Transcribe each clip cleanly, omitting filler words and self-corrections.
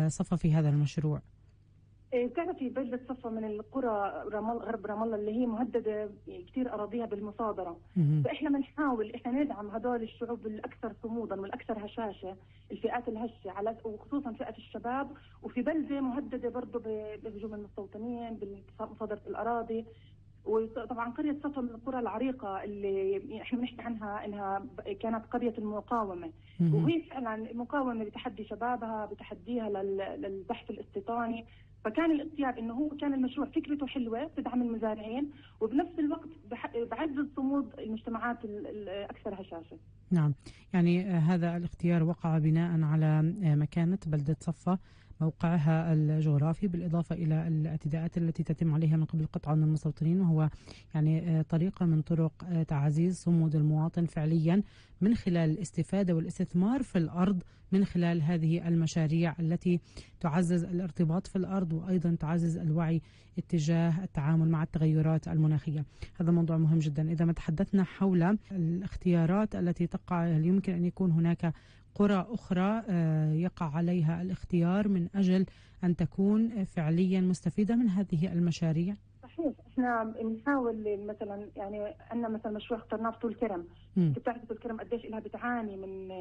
صفا في هذا المشروع؟ بتعرفي بلدة صفا من القرى غرب رام الله اللي هي مهددة كثير أراضيها بالمصادرة. فإحنا بنحاول ندعم هدول الشعوب الأكثر صمودا والأكثر هشاشة، الفئات الهشة وخصوصا فئة الشباب، وفي بلدة مهددة برضه بهجوم المستوطنين بمصادرة الأراضي. وطبعا قرية صفا من القرى العريقة اللي احنا بنحكي عنها انها كانت قرية المقاومة، وهي فعلا مقاومة بتحدي شبابها، بتحديها للبحث الاستيطاني. فكان الاختيار انه هو كان المشروع فكرته حلوة تدعم المزارعين، وبنفس الوقت بعزز صمود المجتمعات الاكثر هشاشة. نعم، يعني هذا الاختيار وقع بناء على مكانة بلدة صفا، موقعها الجغرافي، بالإضافة إلى الاعتداءات التي تتم عليها من قبل قطاع من المستوطنين، وهو يعني طريقة من طرق تعزيز صمود المواطن فعليا من خلال الاستفادة والاستثمار في الأرض، من خلال هذه المشاريع التي تعزز الارتباط في الأرض وأيضا تعزز الوعي اتجاه التعامل مع التغيرات المناخية. هذا موضوع مهم جدا. إذا ما تحدثنا حول الاختيارات التي تقع، هل يمكن أن يكون هناك قرى أخرى يقع عليها الاختيار من أجل أن تكون فعليا مستفيدة من هذه المشاريع؟ صحيح، احنا بنحاول مثلا يعني عندنا مثلا مشروع اخترناه في طول كرم. بتعرف طول كرم قديش لها بتعاني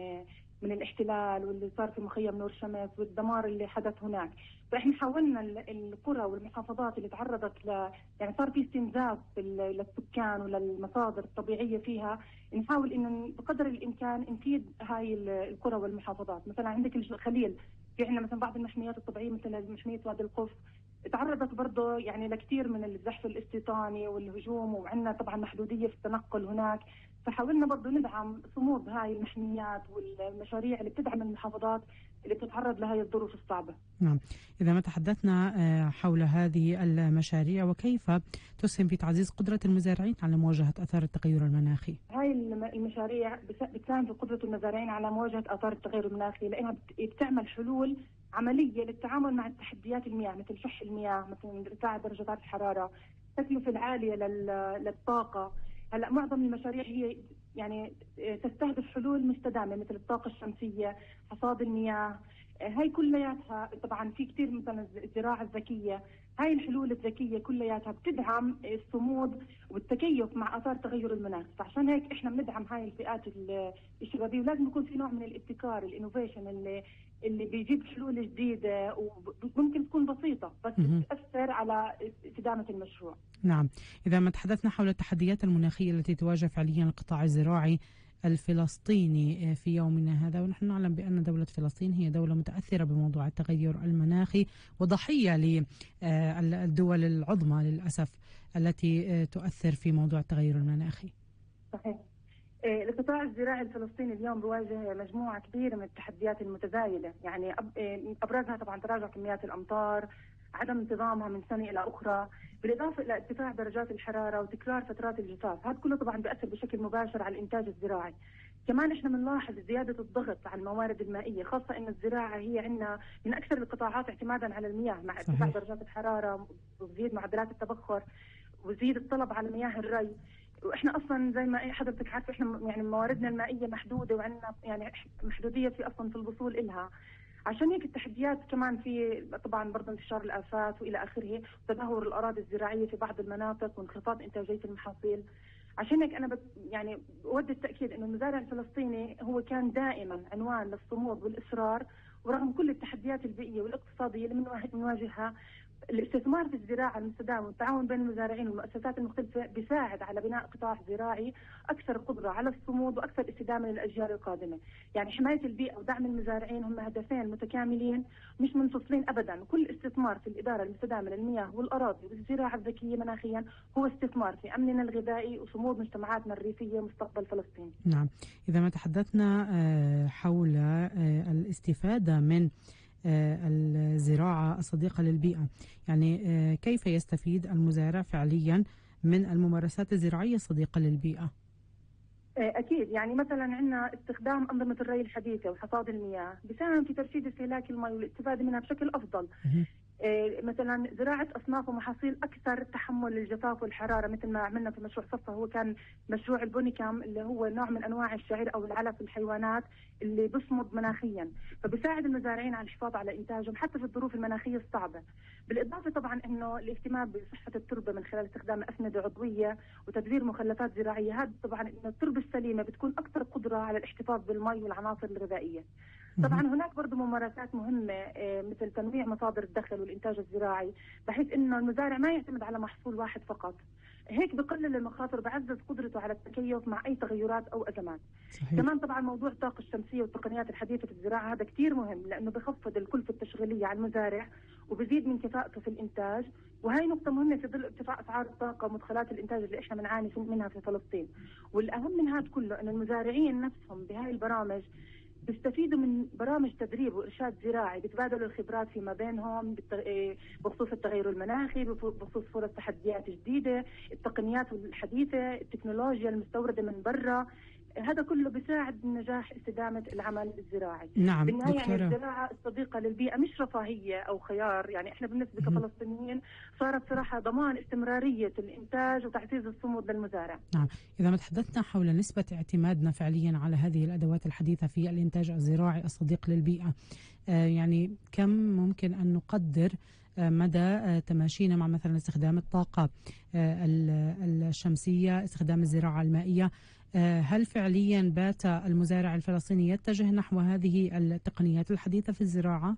من الاحتلال واللي صار في مخيم نور شمس والدمار اللي حدث هناك. فاحنا حاولنا القرى والمحافظات اللي تعرضت يعني صار في استنزاف للسكان وللمصادر الطبيعيه فيها، نحاول انه بقدر الامكان نفيد هاي القرى والمحافظات. مثلا عندك الخليل، في عندنا مثلا بعض المحميات الطبيعيه مثل محميه وادي القف تعرضت برضه يعني لكثير من الزحف الاستيطاني والهجوم، وعندنا طبعا محدوديه في التنقل هناك. فحاولنا برضه ندعم صمود هاي المحميات والمشاريع اللي بتدعم المحافظات اللي بتتعرض لهاي الظروف الصعبه. نعم، إذا ما تحدثنا حول هذه المشاريع وكيف تسهم في تعزيز قدرة المزارعين على مواجهة آثار التغير المناخي؟ هاي المشاريع بتساهم في قدرة المزارعين على مواجهة آثار التغير المناخي، لأنها بتعمل حلول عملية للتعامل مع تحديات المياه، مثل شح المياه، مثل ارتفاع درجات الحرارة، التكلفة العالية للطاقة. هلا معظم المشاريع هي يعني تستهدف حلول مستدامة مثل الطاقة الشمسية، حصاد المياه. هاي كلياتها طبعا في كثير مثلا الزراعة الذكية. هاي الحلول الذكية كلياتها بتدعم الصمود والتكيف مع آثار تغير المناخ. فعشان هيك احنا بندعم هاي الفئات الشبابية، ولازم يكون في نوع من الابتكار، الانوفيشن اللي بيجيب حلول جديدة وممكن تكون بسيطة بس تأثر على استدامة المشروع. نعم، إذا ما تحدثنا حول التحديات المناخية التي تواجه فعليا القطاع الزراعي الفلسطيني في يومنا هذا، ونحن نعلم بأن دولة فلسطين هي دولة متأثرة بموضوع التغير المناخي وضحية للدول العظمى للأسف التي تؤثر في موضوع التغير المناخي. صحيح. القطاع الزراعي الفلسطيني اليوم بيواجه مجموعة كبيرة من التحديات المتزايدة، يعني أبرزها طبعا تراجع كميات الأمطار، عدم انتظامها من سنة إلى أخرى، بالإضافة إلى ارتفاع درجات الحرارة وتكرار فترات الجفاف. هذا كله طبعا بيأثر بشكل مباشر على الإنتاج الزراعي. كمان احنا بنلاحظ زيادة الضغط على الموارد المائية، خاصة إن الزراعة هي عندنا من أكثر القطاعات اعتمادا على المياه، مع ارتفاع درجات الحرارة وزيد معدلات التبخر وزيد الطلب على مياه الري. واحنا اصلا زي ما حضرتك عارفه احنا يعني مواردنا المائيه محدوده، وعندنا يعني محدوديه في اصلا في الوصول إلها. عشان هيك التحديات كمان في طبعا برضه انتشار الآفات والى اخره، تدهور الاراضي الزراعيه في بعض المناطق وانخفاض انتاجيه المحاصيل. عشان هيك انا يعني اود التاكيد انه المزارع الفلسطيني هو كان دائما عنوان للصمود والاصرار، ورغم كل التحديات البيئيه والاقتصاديه اللي بنواجهها، الاستثمار في الزراعة المستدامة والتعاون بين المزارعين والمؤسسات المختلفة بيساعد على بناء قطاع زراعي أكثر قدرة على الصمود وأكثر استدامة للأجيال القادمة. يعني حماية البيئة ودعم المزارعين هم هدفين متكاملين مش منفصلين أبدا. كل استثمار في الإدارة المستدامة للمياه والأراضي والزراعة الذكية مناخيا هو استثمار في أمننا الغذائي وصمود مجتمعاتنا الريفية ومستقبل فلسطين. نعم، إذا ما تحدثنا حول الاستفادة من الزراعة الصديقة للبيئة، يعني كيف يستفيد المزارع فعليا من الممارسات الزراعية الصديقة للبيئة؟ أكيد، يعني مثلا عندنا استخدام أنظمة الري الحديثة وحصاد المياه بيساهم في ترشيد استهلاك الماء والاستفادة منها بشكل أفضل. مثلا زراعة أصناف ومحاصيل أكثر تحمل للجفاف والحرارة، مثل ما عملنا في مشروع صفة، هو كان مشروع البونيكام اللي هو نوع من أنواع الشعير أو العلف الحيوانات اللي بصمد مناخيا، فبساعد المزارعين على الحفاظ على إنتاجهم حتى في الظروف المناخية الصعبة. بالإضافة طبعا أنه الاهتمام بصحة التربة من خلال استخدام أسمدة عضوية وتدوير مخلفات زراعية، هذا طبعا أن التربة السليمة بتكون أكثر قدرة على الاحتفاظ بالمي والعناصر الغذائية. طبعا هناك برضه ممارسات مهمة مثل تنويع مصادر الدخل والإنتاج الزراعي، بحيث إنه المزارع ما يعتمد على محصول واحد فقط. هيك بقلل المخاطر، بعزز قدرته على التكيف مع أي تغيرات أو أزمات. صحيح. كمان طبعا موضوع الطاقة الشمسية والتقنيات الحديثة في الزراعة هذا كتير مهم، لأنه بخفض الكلفة التشغيلية على المزارع وبزيد من كفاءته في الإنتاج، وهي نقطة مهمة في ظل ارتفاع أسعار الطاقة ومدخلات الإنتاج اللي إحنا بنعاني منها في فلسطين. والأهم من هذا كله أن المزارعين نفسهم بهاي البرامج بيستفيدوا من برامج تدريب وإرشاد زراعي، بيتبادلوا الخبرات فيما بينهم بخصوص التغير المناخي، بخصوص فرص تحديات جديدة، التقنيات الحديثة، التكنولوجيا المستوردة من برا. هذا كله بيساعد نجاح استدامة العمل الزراعي. نعم بالنهاية يعني دكتورة. الزراعة الصديقة للبيئة مش رفاهية أو خيار، يعني إحنا بالنسبة كفلسطينيين صارت صراحة ضمان استمرارية الإنتاج وتعزيز الصمود للمزارع. نعم، إذا ما تحدثنا حول نسبة اعتمادنا فعليا على هذه الأدوات الحديثة في الإنتاج الزراعي الصديق للبيئة، يعني كم ممكن أن نقدر مدى تماشينا مع مثلا استخدام الطاقة الشمسية، استخدام الزراعة المائية؟ هل فعليا بات المزارع الفلسطيني يتجه نحو هذه التقنيات الحديثة في الزراعة؟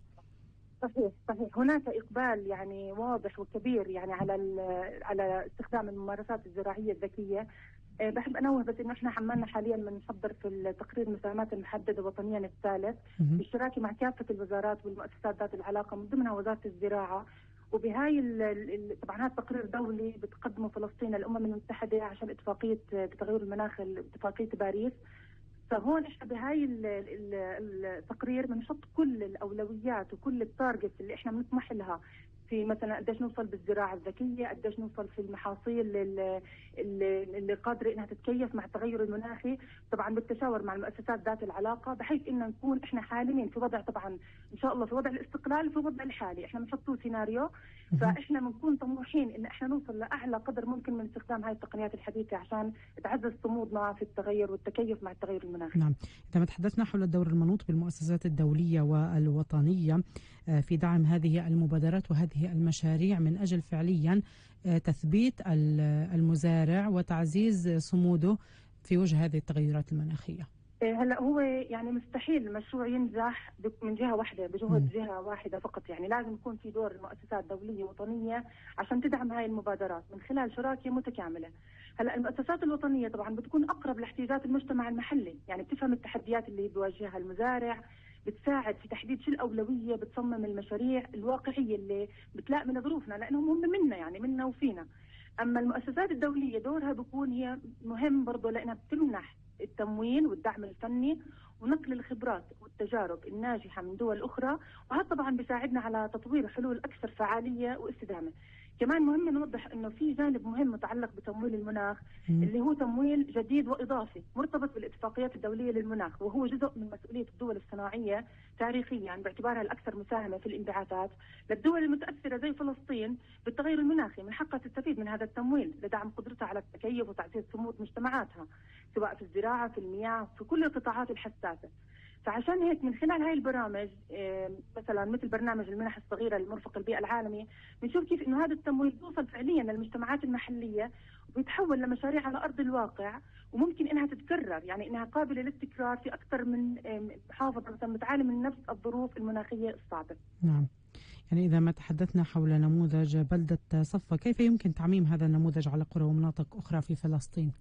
صحيح هناك إقبال يعني واضح وكبير يعني على استخدام الممارسات الزراعية الذكية. بحب انوه بس انه احنا عمالنا حاليا بنحضر في التقرير المساهمات المحدده وطنيا الثالث بالاشتراك مع كافه الوزارات والمؤسسات ذات العلاقه من ضمنها وزاره الزراعه. وبهاي طبعا هذا التقرير دولي بتقدمه فلسطين للامم المتحده عشان اتفاقيه تغير المناخ، اتفاقيه باريس. فهون احنا بهاي التقرير بنحط كل الاولويات وكل التارجتس اللي احنا بنطمح لها، في مثلا قديش نوصل بالزراعه الذكيه، قديش نوصل في المحاصيل اللي قادره انها تتكيف مع التغير المناخي، طبعا بالتشاور مع المؤسسات ذات العلاقه، بحيث ان نكون احنا حاليا في وضع طبعا ان شاء الله في وضع الاستقلال، في وضع الحالي احنا بنحطوا سيناريو، فاحنا بنكون طموحين ان احنا نوصل لاعلى قدر ممكن من استخدام هاي التقنيات الحديثه عشان تعزز صمودنا في التغير والتكيف مع التغير المناخي. نعم، إذا ما تحدثنا حول الدور المنوط بالمؤسسات الدولية والوطنية في دعم هذه المبادرات وهذه المشاريع من أجل فعليا تثبيت المزارع وتعزيز صموده في وجه هذه التغيرات المناخية. هلا هو يعني مستحيل المشروع ينجح من جهه واحده بجهد جهه واحده فقط، يعني لازم يكون في دور المؤسسات دوليه وطنيه عشان تدعم هاي المبادرات من خلال شراكه متكامله. هلا المؤسسات الوطنيه طبعا بتكون اقرب لاحتياجات المجتمع المحلي، يعني بتفهم التحديات اللي بيواجهها المزارع، بتساعد في تحديد شو الاولويه، بتصمم المشاريع الواقعيه اللي بتلائم من ظروفنا، لانهم هم منا يعني منا وفينا. اما المؤسسات الدوليه دورها بيكون هي مهم برضه، لانها بتمنح التمويل والدعم الفني ونقل الخبرات والتجارب الناجحة من دول أخرى، وهذا طبعا بيساعدنا على تطوير حلول أكثر فعالية واستدامة. كمان مهم نوضح أنه في جانب مهم متعلق بتمويل المناخ اللي هو تمويل جديد وإضافي مرتبط بالاتفاقيات الدولية للمناخ، وهو جزء من مسؤولية الدول الصناعية تاريخيا باعتبارها الأكثر مساهمة في الانبعاثات. للدول المتأثرة زي فلسطين بالتغير المناخي من حقها تستفيد من هذا التمويل لدعم قدرتها على التكيف وتعزيز صمود مجتمعاتها، سواء في الزراعة، في المياه، في كل القطاعات الحساسة. فعشان هيك من خلال هاي البرامج مثلا مثل برنامج المنح الصغيرة لمرفق البيئة العالمي، بنشوف كيف انه هذا التمويل بيوصل فعليا للمجتمعات المحلية وبيتحول لمشاريع على ارض الواقع، وممكن انها تتكرر، يعني انها قابلة للتكرار في اكثر من محافظة مثلا بتعاني من نفس الظروف المناخية الصعبة. نعم، يعني إذا ما تحدثنا حول نموذج بلدة صفة، كيف يمكن تعميم هذا النموذج على قرى ومناطق أخرى في فلسطين؟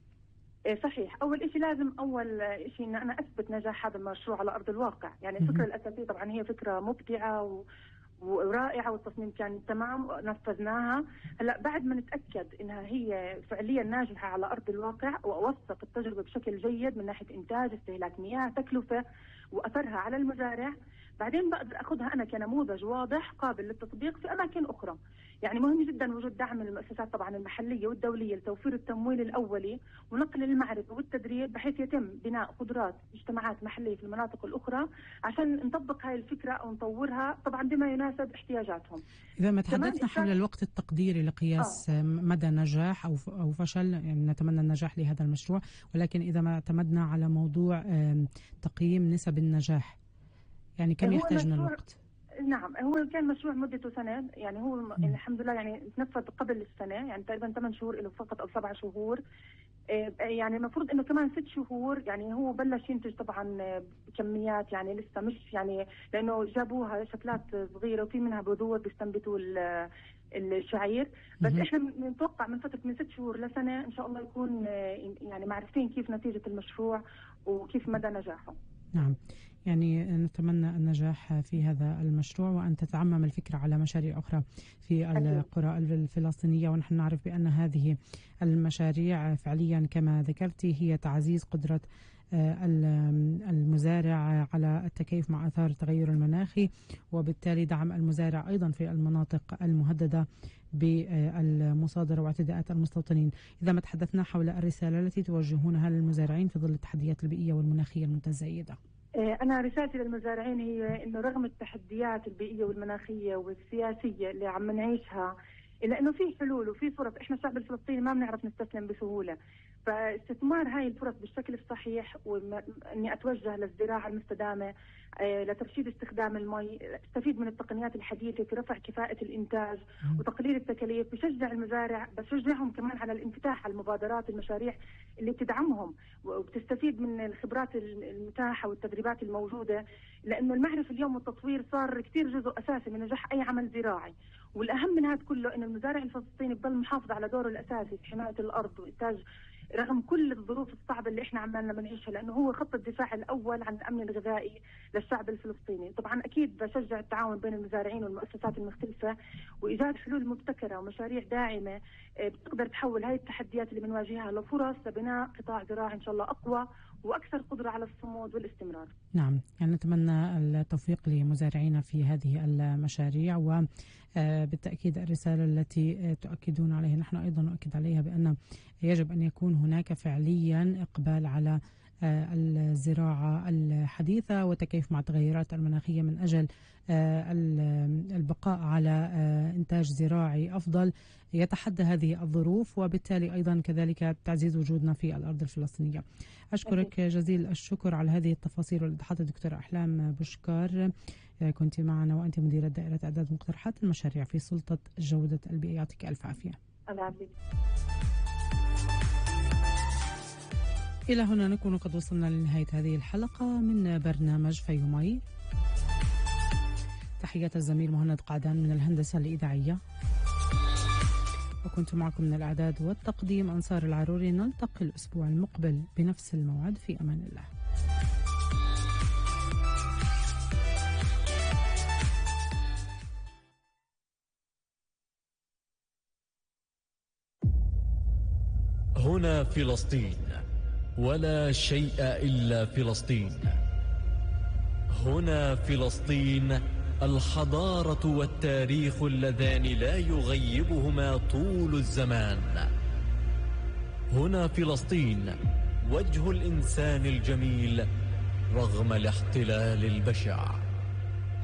صحيح، أول شيء لازم أول شيء إن أنا أثبت نجاح هذا المشروع على أرض الواقع، يعني الفكرة الأساسية طبعا هي فكرة مبدعة ورائعة والتصميم كان تمام ونفذناها. هلا بعد ما نتأكد إنها هي فعليا ناجحة على أرض الواقع وأوثق التجربة بشكل جيد من ناحية إنتاج، استهلاك مياه، تكلفة وأثرها على المزارع، بعدين بقدر اخذها انا كنموذج واضح قابل للتطبيق في اماكن اخرى. يعني مهم جدا وجود دعم من المؤسسات طبعا المحليه والدوليه لتوفير التمويل الاولي ونقل المعرفه والتدريب بحيث يتم بناء قدرات مجتمعات محليه في المناطق الاخرى عشان نطبق هاي الفكره او نطورها طبعا بما يناسب احتياجاتهم. إذا ما تحدثنا حول الوقت التقديري لقياس مدى نجاح أو فشل، يعني نتمنى النجاح لهذا المشروع، ولكن إذا ما اعتمدنا على موضوع تقييم نسب النجاح، يعني كم يحتاج من الوقت؟ نعم، هو كان مشروع مدته سنة، يعني هو الحمد لله يعني تنفذ قبل السنة، يعني تقريبا 8 شهور له فقط أو 7 شهور. يعني المفروض انه كمان 6 شهور يعني هو بلش ينتج طبعا بكميات، يعني لسه مش يعني لانه جابوها شتلات صغيره وفي منها بذور بيستنبتوا الشعير، بس احنا بنتوقع من فتره من 6 شهور لسنه ان شاء الله يكون يعني معرفين كيف نتيجه المشروع وكيف مدى نجاحه. نعم، يعني نتمنى النجاح في هذا المشروع وأن تتعمم الفكرة على مشاريع أخرى في القرى الفلسطينية. ونحن نعرف بأن هذه المشاريع فعليا كما ذكرتي هي تعزيز قدرة المزارع على التكيف مع آثار التغير المناخي، وبالتالي دعم المزارع أيضا في المناطق المهددة بالمصادرة واعتداءات المستوطنين. إذا ما تحدثنا حول الرسالة التي توجهونها للمزارعين في ظل التحديات البيئية والمناخية المتزايدة. أنا رسالتي للمزارعين هي إنه رغم التحديات البيئية والمناخية والسياسية اللي عم نعيشها، إلا إنه في حلول وفي فرص. إحنا الشعب الفلسطيني ما بنعرف نستسلم بسهولة، فاستثمار هاي الفرص بالشكل الصحيح، وإني أتوجه للزراعة المستدامة، لترشيد استخدام المي، استفيد من التقنيات الحديثة في رفع كفاءة الإنتاج وتقليل التكاليف. بشجع المزارع، بشجعهم كمان على الانفتاح على المبادرات المشاريع اللي بتدعمهم وبتستفيد من الخبرات المتاحة والتدريبات الموجودة، لأنه المعرفة اليوم والتطوير صار كتير جزء أساسي من نجاح أي عمل زراعي. والأهم من هذا كله إن المزارع الفلسطيني بضل محافظ على دوره الأساسي في حماية الأرض وإنتاج رغم كل الظروف الصعبة اللي احنا عمالنا بنعيشها، لأنه هو خط الدفاع الأول عن الأمن الغذائي للشعب الفلسطيني. طبعا أكيد بشجع التعاون بين المزارعين والمؤسسات المختلفة وإيجاد حلول مبتكرة ومشاريع داعمة بتقدر تحول هاي التحديات اللي بنواجهها لفرص لبناء قطاع زراعي إن شاء الله أقوى وأكثر قدرة على الصمود والاستمرار. نعم، يعني نتمنى التوفيق لمزارعينا في هذه المشاريع، وبالتأكيد الرسالة التي تؤكدون عليها نحن أيضا نؤكد عليها بأن يجب أن يكون هناك فعليا إقبال على الزراعة الحديثة وتكيف مع التغيرات المناخية من أجل البقاء على إنتاج زراعي أفضل يتحدى هذه الظروف، وبالتالي أيضا كذلك تعزيز وجودنا في الأرض الفلسطينية. أشكرك جزيل الشكر على هذه التفاصيل والإيضاحات الدكتورة أحلام بوشكار، كنت معنا وأنت مديرة دائرة إعداد مقترحات المشاريع في سلطة جودة البيئة. يعطيك ألف عافية. إلى هنا نكون قد وصلنا لنهاية هذه الحلقة من برنامج فيومي. تحيات الزميل مهند قعدان من الهندسة الإذاعية، وكنت معكم من الإعداد والتقديم أنصار العروري. نلتقي الأسبوع المقبل بنفس الموعد، في أمان الله. هنا فلسطين، ولا شيء إلا فلسطين. هنا فلسطين، الحضارة والتاريخ اللذان لا يغيبهما طول الزمان. هنا فلسطين، وجه الإنسان الجميل رغم الاحتلال البشع.